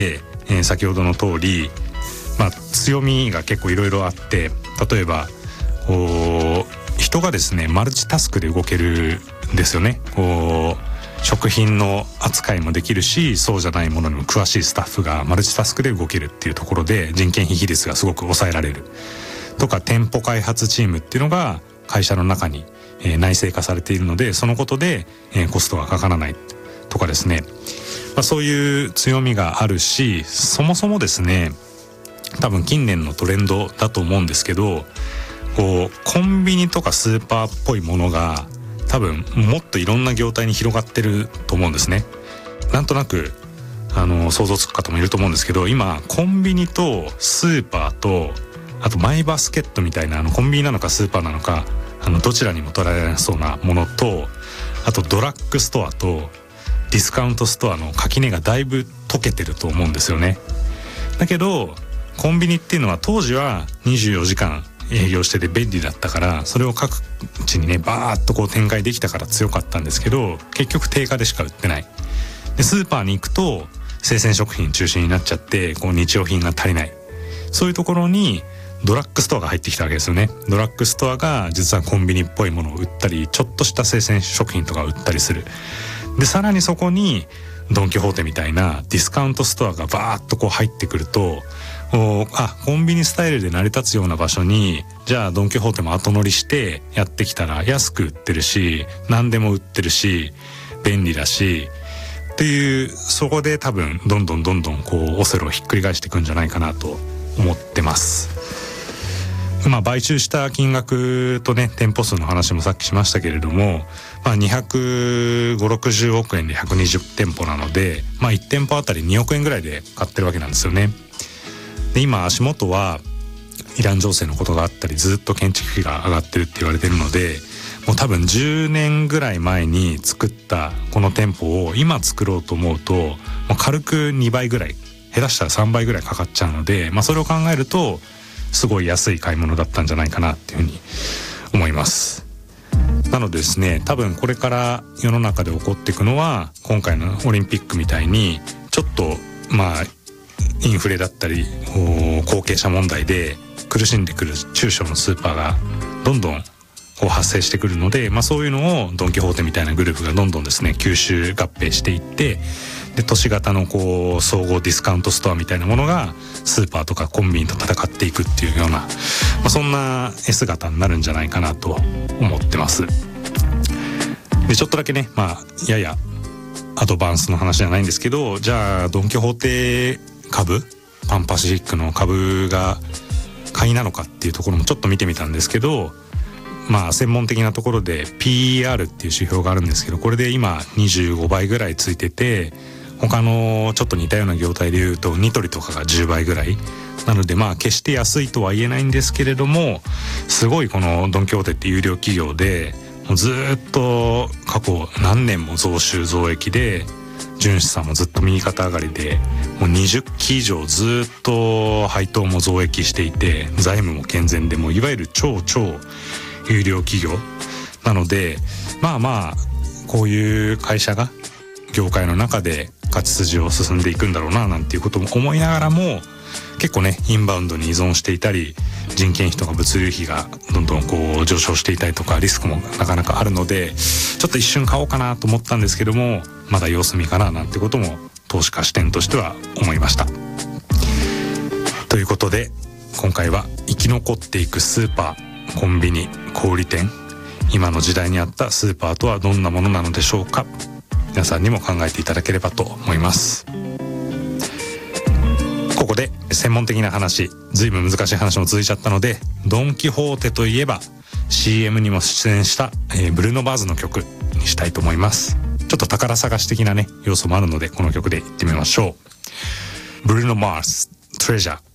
先ほどの通り、強みが結構いろいろあって、例えば人がですねマルチタスクで動けるんですよね。食品の扱いもできるし、そうじゃないものにも詳しいスタッフがマルチタスクで動けるっていうところで人件費比率がすごく抑えられるとか、店舗開発チームっていうのが会社の中に内製化されているので、そのことでコストがかからないとかですね、そういう強みがあるし、そもそもですね多分近年のトレンドだと思うんですけど、コンビニとかスーパーっぽいものが多分もっといろんな業態に広がってると思うんですね。なんとなく想像つく方もいると思うんですけど、今コンビニとスーパーと、あとマイバスケットみたいなコンビニなのかスーパーなのかどちらにも捉えられそうなものと、あとドラッグストアとディスカウントストアの垣根がだいぶ解けてると思うんですよね。だけどコンビニっていうのは当時は24時間営業してて便利だったから、それを各地にねバーッと展開できたから強かったんですけど、結局定価でしか売ってない。でスーパーに行くと生鮮食品中心になっちゃって、日用品が足りない。そういうところにドラッグストアが入ってきたわけですよね。ドラッグストアが実はコンビニっぽいものを売ったり、ちょっとした生鮮食品とかを売ったりする。でさらにそこにドン・キホーテみたいなディスカウントストアがバーッと入ってくると、コンビニスタイルで成り立つような場所にじゃあドン・キホーテも後乗りしてやってきたら、安く売ってるし何でも売ってるし便利だしっていう、そこで多分どんどんオセロをひっくり返していくんじゃないかなと思ってます。買収した金額とね店舗数の話もさっきしましたけれども、250-60億円で120店舗なので、1店舗あたり2億円ぐらいで買ってるわけなんですよね。で今足元はイラン情勢のことがあったり、ずっと建築費が上がってるって言われてるので、もう多分10年ぐらい前に作ったこの店舗を今作ろうと思うと、もう軽く2倍ぐらい、下手したら3倍ぐらいかかっちゃうので、それを考えるとすごい安い買い物だったんじゃないかなっていうふうに思います。なのでですね、多分これから世の中で起こっていくのは、今回のオリンピックみたいにちょっとインフレだったり後継者問題で苦しんでくる中小のスーパーがどんどん発生してくるので、そういうのをドン・キホーテみたいなグループがどんどんですね吸収合併していって、で都市型の総合ディスカウントストアみたいなものがスーパーとかコンビニと戦っていくっていうような、そんな絵姿になるんじゃないかなと思ってます。でちょっとだけね、ややアドバンスの話じゃないんですけど、じゃあドン・キホーテ株、パンパシフィックの株が買いなのかっていうところもちょっと見てみたんですけど、専門的なところで PER っていう指標があるんですけど、これで今25倍ぐらいついてて、他のちょっと似たような業態でいうとニトリとかが10倍ぐらいなので、決して安いとは言えないんですけれども、すごいこのドン・キホーテって有料企業でもうずっと過去何年も増収増益で、純資産もずっと右肩上がりで、もう20期以上ずっと配当も増益していて、財務も健全で、もういわゆる超有料企業なので、こういう会社が業界の中で勝ち筋を進んでいくんだろうななんていうことも思いながらも、結構ねインバウンドに依存していたり、人件費とか物流費がどんどん上昇していたりとか、リスクもなかなかあるので、ちょっと一瞬買おうかなと思ったんですけども、まだ様子見かななんてことも投資家視点としては思いました。ということで今回は生き残っていくスーパー、コンビニ、小売店、今の時代に合ったスーパーとはどんなものなのでしょうか。皆さんにも考えていただければと思います。ここで専門的な話、ずいぶん難しい話も続いちゃったので、ドン・キホーテといえば CM にも出演した、ブルーノ・マーズの曲にしたいと思います。ちょっと宝探し的なね要素もあるので、この曲でいってみましょう。ブルーノ・マーズ、トレジャー。